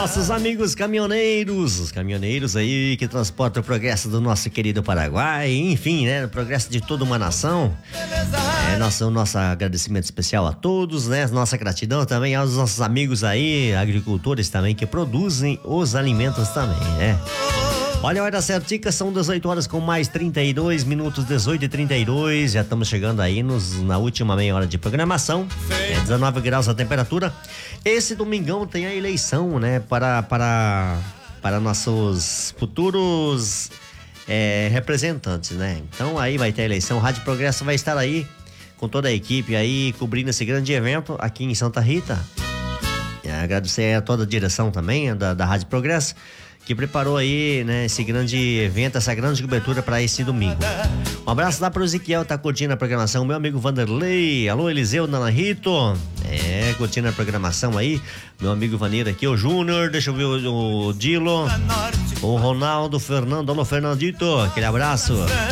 nossos amigos caminhoneiros, os caminhoneiros aí que transportam o progresso do nosso querido Paraguai, enfim, né, o progresso de toda uma nação. Nosso agradecimento especial a todos, né, nossa gratidão também aos nossos amigos aí, agricultores também que produzem os alimentos também, né. Olha a hora certinha, são 18 horas com mais 32 minutos, 18h32. Já estamos chegando aí na última meia hora de programação. 19 graus a temperatura. Esse domingão tem a eleição, né? Para nossos futuros representantes, né? Então aí vai ter a eleição. Rádio Progresso vai estar aí com toda a equipe aí cobrindo esse grande evento aqui em Santa Rita. Agradecer a toda a direção também da Rádio Progresso, que preparou aí, né, esse grande evento, essa grande cobertura para esse domingo. Um abraço lá pro Ezequiel, tá curtindo a programação, meu amigo Vanderlei, alô Eliseu, Dona Rito, curtindo a programação aí, meu amigo Vaneiro aqui, o Júnior, deixa eu ver o Dilo, o Ronaldo, Fernando, alô Fernandito, aquele abraço.